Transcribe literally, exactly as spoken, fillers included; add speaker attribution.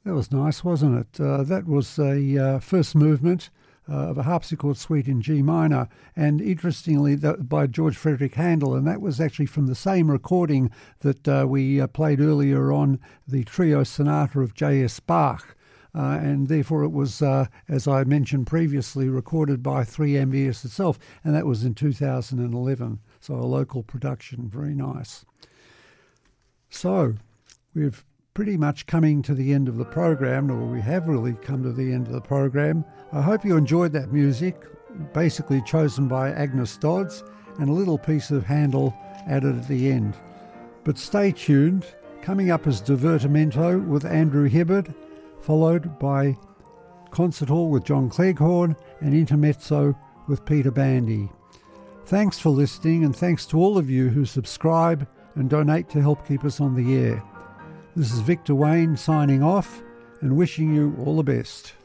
Speaker 1: That was nice, wasn't it? Uh, that was a uh, first movement uh, of a harpsichord suite in G minor, and interestingly, that, by George Frederick Handel, and that was actually from the same recording that uh, we uh, played earlier on, the Trio Sonata of J S Bach. Uh, and therefore it was, uh, as I mentioned previously, recorded by three M B S itself, and that was in two thousand eleven, so a local production, very nice. So, we've pretty much coming to the end of the program, or we have really come to the end of the program. I hope you enjoyed that music, basically chosen by Agnes Dodds, and a little piece of Handel added at the end. But stay tuned, coming up is Divertimento with Andrew Hibbard, followed by Concert Hall with John Cleghorn and Intermezzo with Peter Bandy. Thanks for listening, and thanks to all of you who subscribe and donate to help keep us on the air. This is Victor Wayne signing off and wishing you all the best.